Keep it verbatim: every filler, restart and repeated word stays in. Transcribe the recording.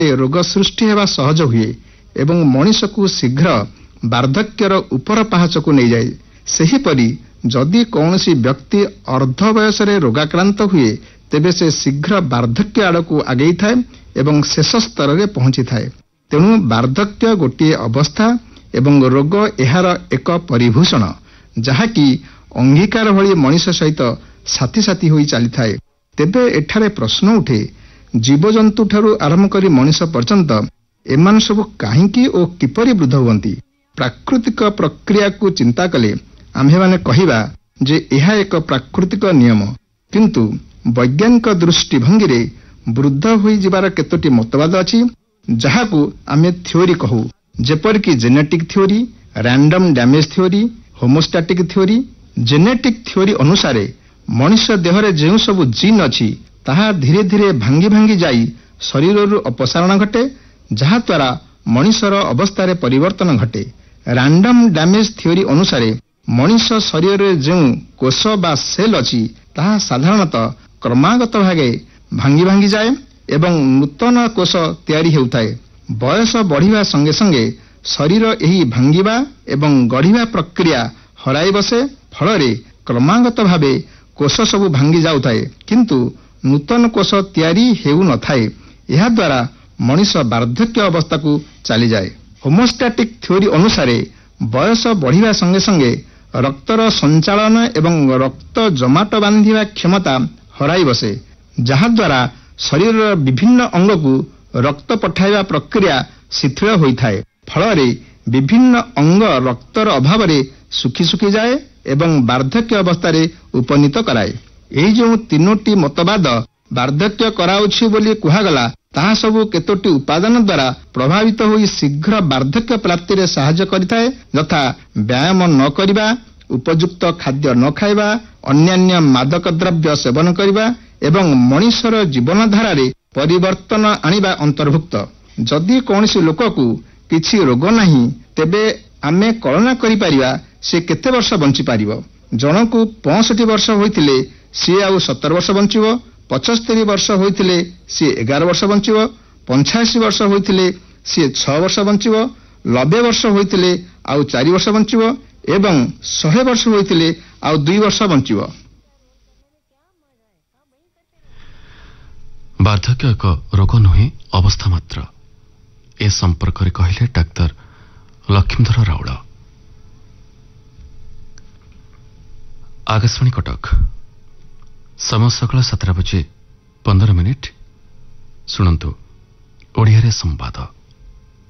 ରୋଗ ସୃଷ୍ଟି ହେବା ସହଜ ହୁଏ ଏବଂ ମଣିଷକୁ ଶୀଘ୍ର ବାର୍ଦ୍ଧକ୍ୟର ଉପର ପାହାଚକୁ ନେଇଯାଏ। ସେହିପରି ଯଦି କୌଣସି ବ୍ୟକ୍ତି ଅର୍ଦ୍ଧ ବୟସରେ ରୋଗାକ୍ରାନ୍ତ ହୁଏ ତେବେ ସେ ଶୀଘ୍ର ବାର୍ଦ୍ଧକ୍ୟ ଆଡ଼କୁ ଆଗେଇଥାଏ ଏବଂ ଶେଷ ସ୍ତରରେ ପହଞ୍ଚିଥାଏ। ତେଣୁ ବାର୍ଦ୍ଧକ୍ୟ ଗୋଟିଏ ଅବସ୍ଥା ଏବଂ ରୋଗ ଏହାର ଏକ ପରିଭୂଷଣ, ଯାହାକି ଅଙ୍ଗୀକାର ଭଳି ମଣିଷ ସହିତ ସାଥି ସାଥି ହୋଇ ଚାଲିଥାଏ। ତେବେ ଏଠାରେ ପ୍ରଶ୍ନ ଉଠେ, ଜୀବଜନ୍ତୁଠାରୁ ଆରମ୍ଭ କରି ମଣିଷ ପର୍ଯ୍ୟନ୍ତ ଏମାନେ ସବୁ କାହିଁକି ଓ କିପରି ବୃଦ୍ଧ ହୁଅନ୍ତି? ପ୍ରାକୃତିକ ପ୍ରକ୍ରିୟାକୁ ଚିନ୍ତା କଲେ ଆମ୍ଭେମାନେ କହିବା ଯେ ଏହା ଏକ ପ୍ରାକୃତିକ ନିୟମ, କିନ୍ତୁ ବୈଜ୍ଞାନିକ ଦୃଷ୍ଟିଭଙ୍ଗୀରେ ବୃଦ୍ଧ ହୋଇଯିବାର କେତୋଟି ମତବାଦ ଅଛି, ଯାହାକୁ ଆମେ ଥିଓରି କହୁ, ଯେପରିକି genetic theory, random damage theory, ହୋମୋଷ୍ଟାଟିକ୍ theory. Genetic theory ଅନୁସାରେ ମଣିଷ ଦେହରେ ଯେଉଁ ସବୁ ଜିନ୍ ଅଛି ତାହା ଧୀରେ ଧୀରେ ଭାଙ୍ଗି ଭାଙ୍ଗି ଯାଇ ଶରୀରରୁ ଅପସାରଣ ଘଟେ, ଯାହାଦ୍ୱାରା ମଣିଷର ଅବସ୍ଥାରେ ପରିବର୍ତ୍ତନ ଘଟେ। ରାଣ୍ଡମ୍ ଡ୍ୟାମେଜ୍ ଥିଓରି ଅନୁସାରେ ମଣିଷ ଶରୀରରେ ଯେଉଁ କୋଷ ବା ସେଲ୍ ଅଛି ତାହା ସାଧାରଣତଃ କ୍ରମାଗତ ଭାବେ ଭାଙ୍ଗି ଭାଙ୍ଗି ଯାଏ ଏବଂ ନୂତନ କୋଷ ତିଆରି ହେଉଥାଏ। ବୟସ ବଢ଼ିବା ସଙ୍ଗେ ସଙ୍ଗେ ଶରୀର ଏହି ଭାଙ୍ଗିବା ଏବଂ ଗଢ଼ିବା ପ୍ରକ୍ରିୟା ହରାଇ ବସେ, ଫଳରେ କ୍ରମାଗତ ଭାବେ କୋଷ ସବୁ ଭାଙ୍ଗି ଯାଉଥାଏ, କିନ୍ତୁ ନୂତନ କୋଷ ତିଆରି ହେଉନଥାଏ। ଏହାଦ୍ୱାରା ମଣିଷ ବାର୍ଦ୍ଧକ୍ୟ ଅବସ୍ଥାକୁ ଚାଲିଯାଏ। ହୋମୋଷ୍ଟାଟିକ୍ ଥିଓରି ଅନୁସାରେ ବୟସ ବଢ଼ିବା ସଙ୍ଗେ ସଙ୍ଗେ ରକ୍ତର ସଞ୍ଚାଳନ ଏବଂ ରକ୍ତ ଜମାଟ ବାନ୍ଧିବା କ୍ଷମତା ହରାଇ ବସେ, ଯାହାଦ୍ୱାରା ଶରୀରର ବିଭିନ୍ନ ଅଙ୍ଗକୁ ରକ୍ତ ପଠାଇବା ପ୍ରକ୍ରିୟା ଶିଥିଳ ହୋଇଥାଏ। ଫଳରେ ବିଭିନ୍ନ ଅଙ୍ଗ ରକ୍ତର ଅଭାବରେ ଶୁଖି ଶୁଖିଯାଏ ଏବଂ ବାର୍ଦ୍ଧକ୍ୟ ଅବସ୍ଥାରେ ଉପନୀତ କରାଏ। ଏହି ଯେଉଁ ତିନୋଟି ମତବାଦ ବାର୍ଦ୍ଧକ୍ୟ କରାଉଛି ବୋଲି କୁହାଗଲା, ତାହା ସବୁ କେତୋଟି ଉପାଦାନ ଦ୍ୱାରା ପ୍ରଭାବିତ ହୋଇ ଶୀଘ୍ର ବାର୍ଦ୍ଧକ୍ୟ ପ୍ରାପ୍ତିରେ ସାହାଯ୍ୟ କରିଥାଏ, ଯଥା ବ୍ୟାୟାମ ନ କରିବା, ଉପଯୁକ୍ତ ଖାଦ୍ୟ ନ ଖାଇବା, ଅନ୍ୟାନ୍ୟ ମାଦକ ଦ୍ରବ୍ୟ ସେବନ କରିବା ଏବଂ ମଣିଷର ଜୀବନଧାରାରେ ପରିବର୍ତ୍ତନ ଆଣିବା ଅନ୍ତର୍ଭୁକ୍ତ। ଯଦି କୌଣସି ଲୋକକୁ କିଛି ରୋଗ ନାହିଁ, ତେବେ ଆମେ କଳନା କରିପାରିବା ସେ କେତେ ବର୍ଷ ବଞ୍ଚିପାରିବ। ଜଣକୁ ପଞ୍ଚଷଠି ବର୍ଷ ହୋଇଥିଲେ ସିଏ ଆଉ ସତର ବର୍ଷ ବଞ୍ଚିବ, ପଚସ୍ତରୀ ବର୍ଷ ହୋଇଥିଲେ ସିଏ ଏଗାର ବର୍ଷ ବଞ୍ଚିବ, ପଞ୍ଚାଅଶୀ ବର୍ଷ ହୋଇଥିଲେ ସିଏ ଛଅ ବର୍ଷ ବଞ୍ଚିବ, ନବେ ବର୍ଷ ହୋଇଥିଲେ ଆଉ ଚାରି ବର୍ଷ ବଞ୍ଚିବ ଏବଂ ଶହେ ବର୍ଷ ହୋଇଥିଲେ ଆଉ ଦୁଇ ବର୍ଷ ବଞ୍ଚିବ। ବାର୍ଦ୍ଧକ୍ୟ ଏକ ରୋଗ ନୁହେଁ, ଅବସ୍ଥା ମାତ୍ର। ଏ ସମ୍ପର୍କରେ କହିଲେ ଡାକ୍ତର ଲକ୍ଷ୍ମୀଧର ରାଉଳ। ଆକାଶବାଣୀ କଟକ, ସମୟ ସକାଳ ସାତଟା ବଜେ ପନ୍ଦର ମିନିଟ୍। ଶୁଣନ୍ତୁ ଓଡ଼ିଆରେ ସମ୍ବାଦ।